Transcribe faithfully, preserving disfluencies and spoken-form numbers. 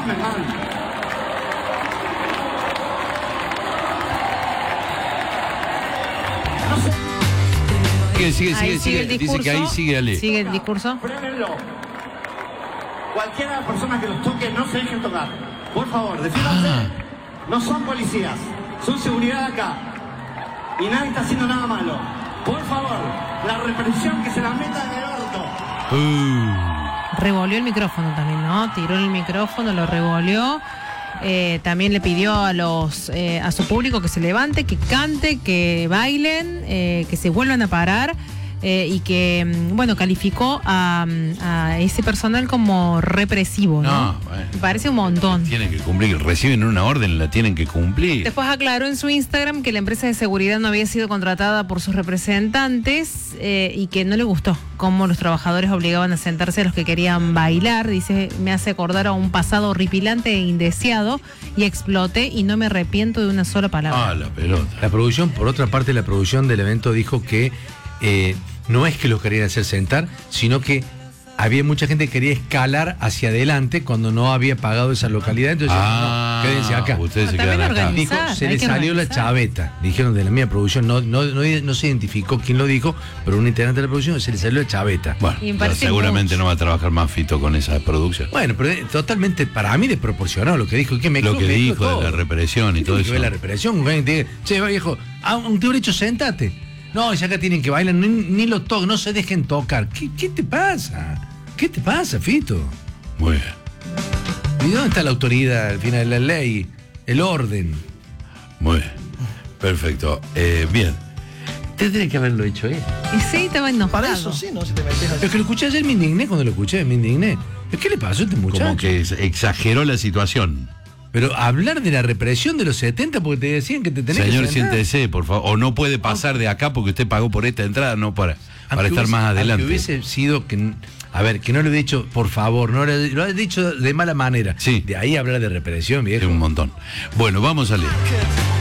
llamen, man. No sé. Sigue, sigue, Ahí sigue, sigue el sigue. Dice discurso. que ahí sigue Ale. Sigue el discurso. Frénenlo. Cualquiera de las personas que los toque, no se dejen tocar. Por favor, defiéndanse. Ah. No son policías, son seguridad acá. Y nadie está haciendo nada malo. Por favor, la represión que se la meta en el orto. Uh. Revolvió el micrófono también, ¿no? Tiró el micrófono, lo revolvió. Eh, también le pidió a los eh, a su público que se levante, que cante, que bailen, eh, que se vuelvan a parar. Eh, y que, bueno, calificó a, a ese personal como represivo, ¿no? No, bueno. Me parece un montón. Tienen que cumplir, reciben una orden, la tienen que cumplir. Después aclaró en su Instagram que la empresa de seguridad no había sido contratada por sus representantes eh, y que no le gustó cómo los trabajadores obligaban a sentarse a los que querían bailar. Dice, me hace acordar a un pasado horripilante e indeseado y exploté y no me arrepiento de una sola palabra. Ah, la pelota. La producción, por otra parte, la producción del evento dijo que eh, no es que los querían hacer sentar, sino que había mucha gente que quería escalar hacia adelante cuando no había pagado esa localidad. Entonces, Ah, no, quédense acá. ustedes se Pero quedan también acá. organiza- Dijo, se hay le que salió la organizar. chaveta. Dijeron de la mía producción, no, no, no, no se identificó quién lo dijo, pero un integrante de la producción se le salió la chaveta. Bueno, Y me ya parece seguramente mucho. no va a trabajar más Fito con esa producción. Bueno, pero es totalmente, para mí, desproporcionado lo que dijo. Que me Lo que me dijo todo. de la represión y ¿Qué todo tiene que eso. ver la represión? Ven, te diga, che, viejo, a un te hubiera dicho, sentate. No, ya acá tienen que bailar, ni, ni lo toquen, no se dejen tocar. ¿Qué, ¿Qué te pasa? ¿Qué te pasa, Fito? Muy bien. ¿Y dónde está la autoridad al final de la ley? El orden. Muy bien. Perfecto. Eh, bien. Tendría que haberlo hecho él. Y sí, estaba enojado. Para eso sí, no se te metes así. Es que lo escuché ayer, me indigné cuando lo escuché, me indigné. ¿Qué le pasó a este muchacho? Como que exageró la situación. Pero hablar de la represión de los setenta porque te decían que te tenés Señor, que sentar. siéntese, por favor. O no puede pasar de acá porque usted pagó por esta entrada, no para, para Aunque estar hubiese- más adelante. aunque hubiese sido que, a ver, que no le hubiera dicho, por favor, no le, lo ha dicho de mala manera. Sí. De ahí hablar de represión, Es viejo. un montón. Bueno, vamos a leer.